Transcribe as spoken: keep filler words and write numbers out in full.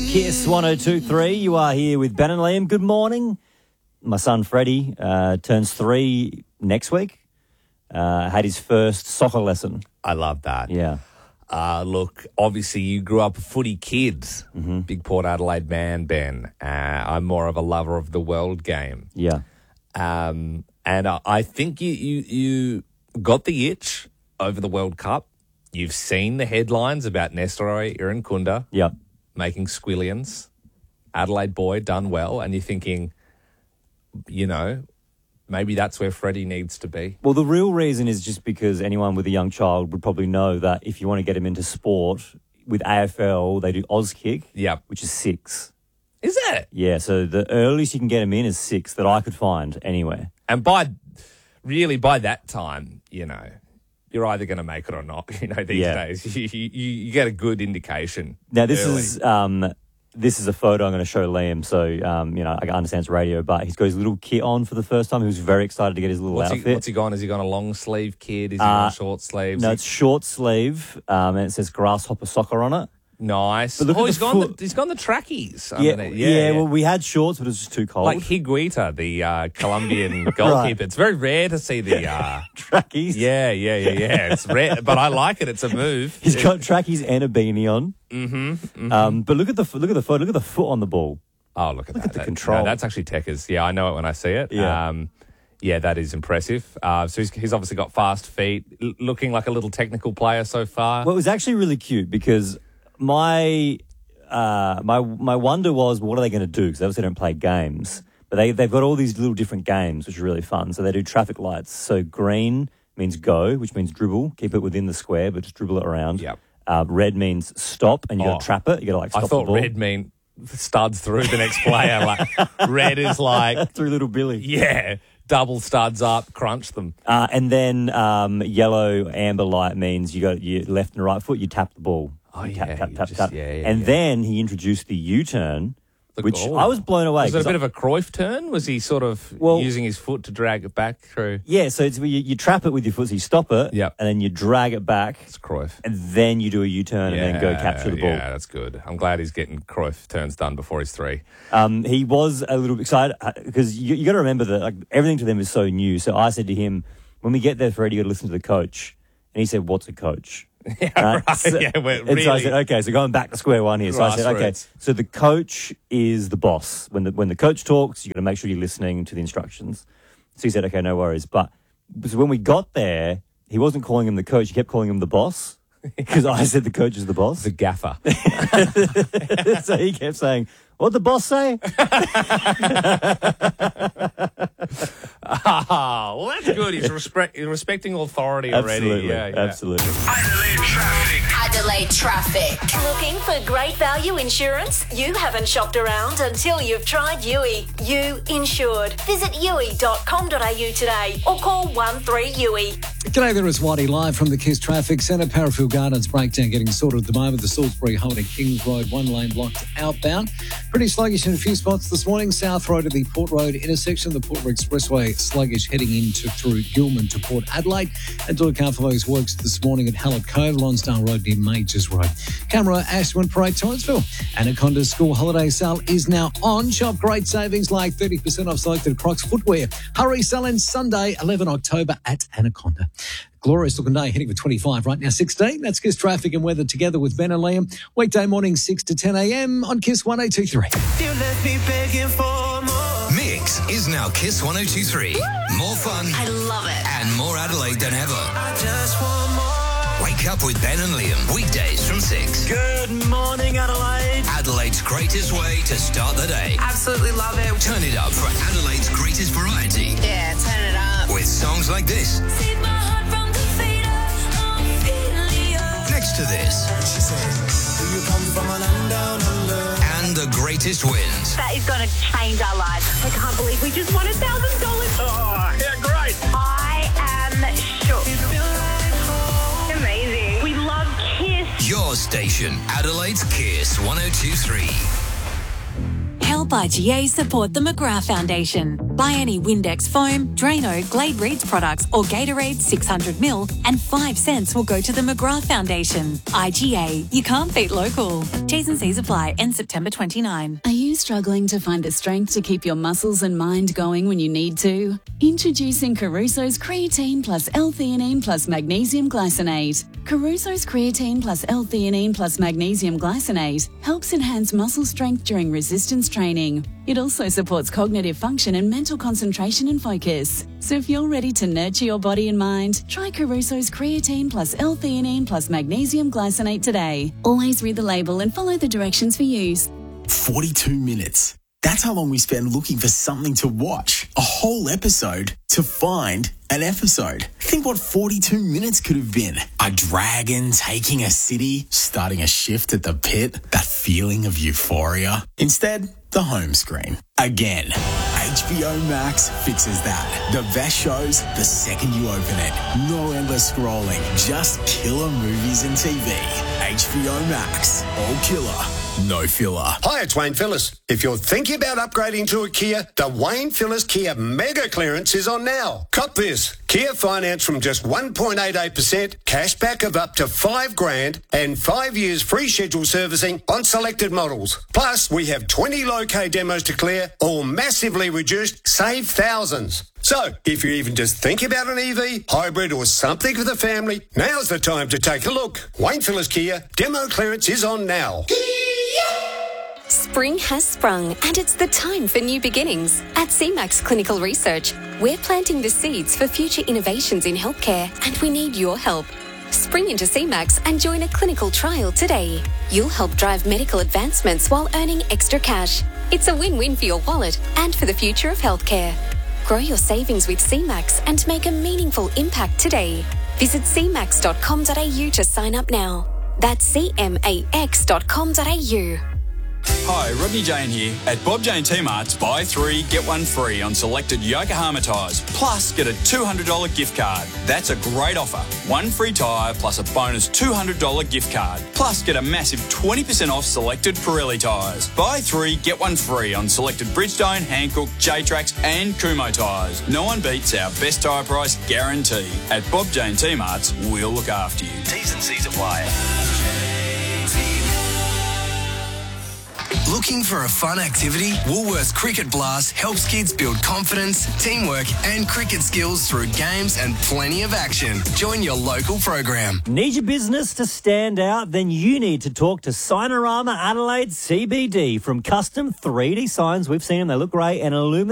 Kiss one oh two three. You are here with Ben and Liam. Good morning. My son Freddie uh, turns three next week. Uh, had his first soccer lesson. I love that. Yeah. Uh, look, obviously you grew up a footy kid. Mm-hmm. Big Port Adelaide man, Ben. Uh, I'm more of a lover of the world game. Yeah. Um, and I, I think you, you, you got the itch over the World Cup. You've seen the headlines about Nestor Irankunda Yeah. making squillions. Adelaide boy, done well. And you're thinking, you know, maybe that's where Freddie needs to be. Well, the real reason is just because anyone with a young child would probably know that if you want to get him into sport, with A F L, they do Auskick, Yep. which is six. Is it? Yeah, so the earliest you can get him in is six that I could find anywhere. And by, really, by that time, you know, you're either going to make it or not, you know, these Yeah. days. You, you, you get a good indication. Now, this early. is um, this is a photo I'm going to show Liam. So, um, you know, I understand it's radio, but he's got his little kit on for the first time. He was very excited to get his little What's outfit. he, what's he gone? Has he gone a long sleeve kid? Is he Uh, on short sleeves? No, it's short sleeve, um, and it says Grasshopper Soccer on it. Nice. But look oh, at he's the gone. foot. The, he's gone the trackies. Yeah, underneath. yeah, yeah, well, we had shorts, but it was just too cold. like Higuita, the uh, Colombian goalkeeper. It's very rare to see the. Uh, trackies. yeah, yeah, yeah, yeah. It's rare, but I like it. It's a move. He's got trackies and a beanie on. Mm-hmm. mm-hmm. Um, but look at the fo- look at the photo. Look at the foot on the ball. Oh, look at Look that. at the That- control. no, that's actually Techers. Yeah, I know it when I see it. Yeah. Um, yeah, that is impressive. Uh, so he's, he's obviously got fast feet, l- looking like a little technical player so far. Well, it was actually really cute because my uh, my my wonder was, what are they going to do? Because they obviously don't play games, but they they've got all these little different games which are really fun. So they do traffic lights. So green means go, which means dribble, keep it within the square, but just dribble it around. Yep. Uh, red means stop, and you got Oh. to trap it. You got to like stop I thought the ball. red mean studs through the next player. Like red is like, through little Billy. yeah, double studs up, crunch them. Uh, and then um, yellow amber light means you got your left and right foot. You tap the ball. Oh, You yeah, tap tap you tap just- tap. yeah, yeah, and yeah. then he introduced the U-turn, The which goal. I was blown away. Was it a 'cause bit I- of a Cruyff turn? Was he sort of Well- using his foot to drag it back through? Yeah, so it's where you, you trap it with your foot, so you stop it, Yep. and then you drag it back, It's Cruyff. and then you do a U-turn and then go capture the ball. Yeah, that's good. I'm glad he's getting Cruyff turns done before he's three. Um, he was a little bit excited because you, you got to remember that like everything to them is so new. So I said to him, when we get there, Freddie, you got to listen to the coach, and he said, "What's a coach?" Yeah, Right? right. So- yeah, we're and so I really- said, okay, so going back to square one here. So I said, okay, Grassroots. so the coach is the boss. When the when the coach talks, you got to make sure you're listening to the instructions. So he said, okay, no worries. But so when we got there, he wasn't calling him the coach. He kept calling him the boss because I said the coach is the boss. the gaffer. So he kept saying, "What'd the boss say?" Ah, well, that's good. He's, respect, he's respecting authority already. Absolutely, Yeah, yeah. absolutely. Adelaide traffic. Adelaide traffic. Looking for great value insurance? You haven't shopped around until you've tried U I. You insured. Visit u i dot com dot a u today or call one three U I. G'day there, it's Whitey live from the Kiss Traffic Centre. Parafield Gardens breakdown getting sorted at the moment. The Salisbury Holden Kings Road one lane blocked outbound. Pretty sluggish in a few spots this morning. South Road at the Port Road intersection. The Port Expressway sluggish heading into through Gilman to Port Adelaide. And to account for those works this morning at Hallett Cove, Lonsdale Road near Majors Road. Camera Ashwin Parade, Torrensville. Anaconda School Holiday Sale is now on. Shop great savings like thirty percent off selected Crocs footwear. Hurry selling Sunday, eleventh October at Anaconda. Glorious looking day, heading for twenty-five right now, sixteen. That's Kiss Traffic and Weather together with Ben and Liam. Weekday morning, six to ten a.m. on Kiss one oh two three. You left me begging for more. Mix is now Kiss one oh two three. More fun I love it. and more Adelaide than ever. I just want more. Wake up with Ben and Liam. Weekdays from six. Good morning, Adelaide. Adelaide's greatest way to start the day. Absolutely love it. Turn it up for Adelaide's greatest variety. Yeah, turn it up. With songs like this. Save my heart from the fader. I'm feeling you. Next to this. She said, do you come from a land down under? And the greatest wins. That is going to change our lives. I can't believe we just won a thousand dollars. Oh, yeah, great. I am shook. Amazing. We love Kiss. Your station. Adelaide's Kiss one oh two three. Help Help I G A support the McGrath Foundation. Buy any Windex foam, Drano, Glade Reeds products or Gatorade six hundred mil and five cents will go to the McGrath Foundation. I G A, you can't beat local. T's and C's apply. End September twenty-ninth. Are you struggling to find the strength to keep your muscles and mind going when you need to? Introducing Caruso's Creatine plus L-theanine plus Magnesium Glycinate. Caruso's Creatine plus L-theanine plus Magnesium Glycinate helps enhance muscle strength during resistance training. It also supports cognitive function and mental concentration and focus. So if you're ready to nurture your body and mind, try Caruso's Creatine plus L-theanine plus Magnesium Glycinate today. Always read the label and follow the directions for use. forty-two minutes. That's how long we spend looking for something to watch. A whole episode to find an episode. Think what forty-two minutes could have been. A dragon taking a city, starting a shift at the pit, that feeling of euphoria. Instead, the home screen. Again, H B O Max fixes that. The best shows the second you open it. No endless scrolling, just killer movies and T V. H B O Max. All killer, no filler. Hi, it's Wayne Phillips. If you're thinking about upgrading to a Kia, the Wayne Phillips Kia Mega Clearance is on now. Cop this. Kia finance from just one point eight eight percent, cash back of up to five grand, and five years free scheduled servicing on selected models. Plus, we have twenty low-K demos to clear, all massively reduced, save thousands. So, if you even just think about an E V, hybrid or something for the family, now's the time to take a look. Wayne Phillips Kia, demo clearance is on now. Spring has sprung and it's the time for new beginnings. At C MAX Clinical Research, we're planting the seeds for future innovations in healthcare and we need your help. Spring into C MAX and join a clinical trial today. You'll help drive medical advancements while earning extra cash. It's a win-win for your wallet and for the future of healthcare. Grow your savings with C MAX and make a meaningful impact today. Visit c max dot com dot a u to sign up now. That's c max dot com dot a u. Hi, Rodney Jane here. At Bob Jane T-Mart's, buy three, get one free on selected Yokohama tyres. Plus, get a two hundred dollars gift card. That's a great offer. One free tyre plus a bonus two hundred dollars gift card. Plus, get a massive twenty percent off selected Pirelli tyres. Buy three, get one free on selected Bridgestone, Hankook, J-Trax and Kumho tyres. No one beats our best tyre price guarantee. At Bob Jane T-Mart's, we'll look after you. T's and C's apply. Looking for a fun activity? Woolworths Cricket Blast helps kids build confidence, teamwork and cricket skills through games and plenty of action. Join your local program. Need your business to stand out? Then you need to talk to Signorama Adelaide C B D from Custom three D Signs. We've seen them. They look great and illuminate